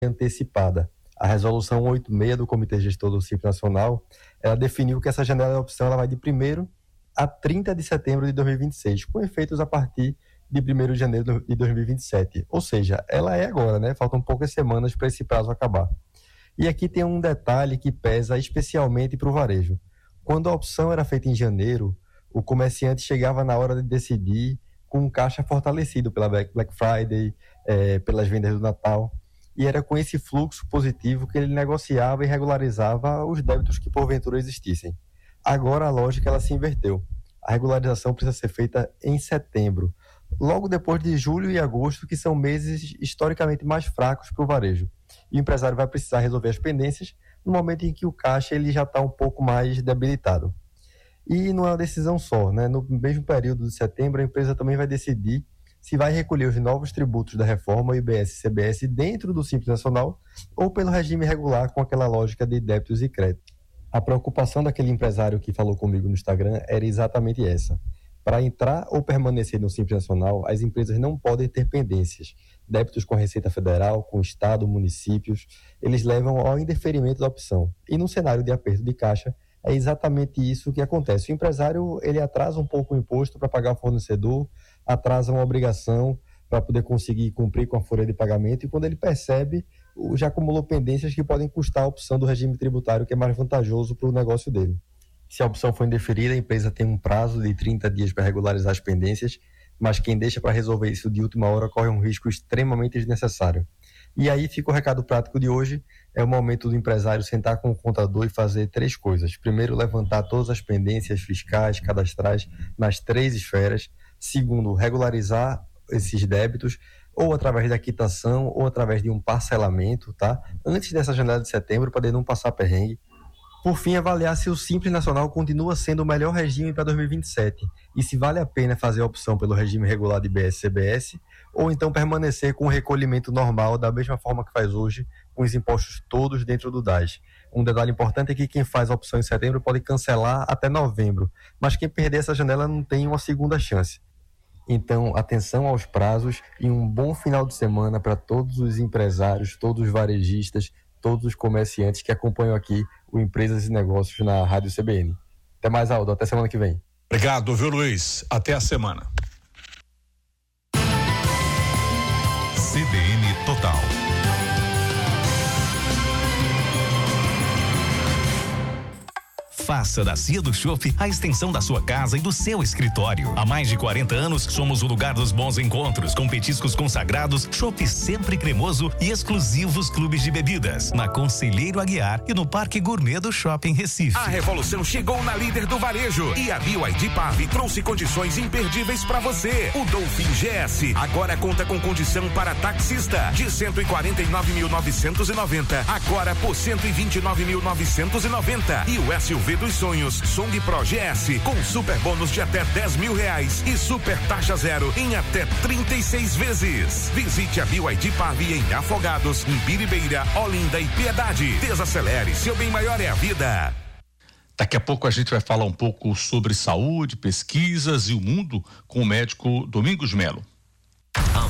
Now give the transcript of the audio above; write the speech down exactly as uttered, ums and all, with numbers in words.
antecipada. A resolução oitenta e seis do Comitê Gestor do Simples Nacional, ela definiu que essa janela de opção ela vai de primeiro a trinta de setembro de dois mil e vinte e seis, com efeitos a partir de primeiro de janeiro de dois mil e vinte e sete. Ou seja, ela é agora, né? Faltam poucas semanas para esse prazo acabar. E aqui tem um detalhe que pesa especialmente para o varejo. Quando a opção era feita em janeiro, o comerciante chegava na hora de decidir com um caixa fortalecido pela Black Friday, é, pelas vendas do Natal, e era com esse fluxo positivo que ele negociava e regularizava os débitos que porventura existissem. Agora a lógica ela se inverteu. A regularização precisa ser feita em setembro, logo depois de julho e agosto, que são meses historicamente mais fracos para o varejo. E o empresário vai precisar resolver as pendências no momento em que o caixa ele já está um pouco mais debilitado. E não é uma decisão só, né? No mesmo período de setembro, a empresa também vai decidir se vai recolher os novos tributos da reforma, I B S e C B S, dentro do Simples Nacional ou pelo regime regular com aquela lógica de débitos e créditos. A preocupação daquele empresário que falou comigo no Instagram era exatamente essa. Para entrar ou permanecer no Simples Nacional, as empresas não podem ter pendências. Débitos com a Receita Federal, com o Estado, municípios, eles levam ao indeferimento da opção. E num cenário de aperto de caixa, é exatamente isso que acontece. O empresário ele atrasa um pouco o imposto para pagar o fornecedor, atrasa uma obrigação para poder conseguir cumprir com a folha de pagamento, e quando ele percebe, já acumulou pendências que podem custar a opção do regime tributário que é mais vantajoso para o negócio dele. Se a opção for indeferida, a empresa tem um prazo de trinta dias para regularizar as pendências, mas quem deixa para resolver isso de última hora corre um risco extremamente desnecessário. E aí fica o recado prático de hoje, é o momento do empresário sentar com o contador e fazer três coisas. Primeiro, levantar todas as pendências fiscais, cadastrais, nas três esferas. Segundo, regularizar esses débitos, ou através da quitação, ou através de um parcelamento, tá? Antes dessa janela de setembro, para não passar perrengue. Por fim, avaliar se o Simples Nacional continua sendo o melhor regime para dois mil e vinte e sete e se vale a pena fazer a opção pelo regime regular de I B S e C B S ou então permanecer com o recolhimento normal da mesma forma que faz hoje, com os impostos todos dentro do D A S. Um detalhe importante é que quem faz a opção em setembro pode cancelar até novembro, mas quem perder essa janela não tem uma segunda chance. Então, atenção aos prazos e um bom final de semana para todos os empresários, todos os varejistas, todos os comerciantes que acompanham aqui o Empresas e Negócios na Rádio C B N. Até mais, Aldo. Até semana que vem. Obrigado, viu, Luiz? Até a semana. C B N Total. Faça da Cia do Chopp a extensão da sua casa e do seu escritório. Há mais de quarenta anos, somos o lugar dos bons encontros, com petiscos consagrados, chopp sempre cremoso e exclusivos clubes de bebidas. Na Conselheiro Aguiar e no Parque Gourmet do Shopping Recife. A revolução chegou na líder do varejo e a B Y D Parve trouxe condições imperdíveis para você. O Dolphin G S agora conta com condição para taxista de cento e quarenta e nove mil novecentos e noventa, agora por cento e vinte e nove mil novecentos e noventa. E o S U V dos sonhos Song Pro G S com super bônus de até dez mil reais e super taxa zero em até trinta e seis vezes. Visite a B Y D Parve em Afogados, em Biribeira, Olinda e Piedade. Desacelere, seu bem maior é a vida. Daqui a pouco a gente vai falar um pouco sobre saúde, pesquisas e o mundo com o médico Domingos Melo.